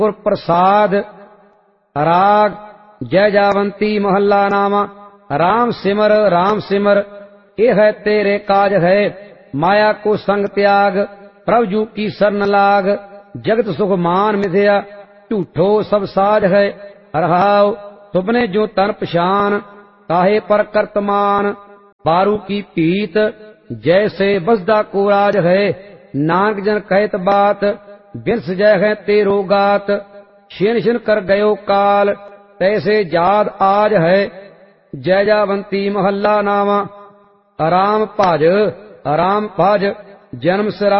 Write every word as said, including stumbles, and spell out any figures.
गुर प्रसाद। राग जय जावंती महला नामा। राम सिमर राम सिमर ए है तेरे काज है। माया को संग त्याग प्रभु जू की शरण लाग। जगत सुख मान मिथ्या झूठो सब साज है। रहाव तुमने जो तन पछान काहे पर कर्तमान। बारू की पीत जैसे बसदा को राज है। नानक जन कहत बात बिरस जय है तेरो गात। छिन छिन कर गयो काल तैसे जाद आज है। जय जावंती महला नामा। राम भज राम भज जन्म सिरा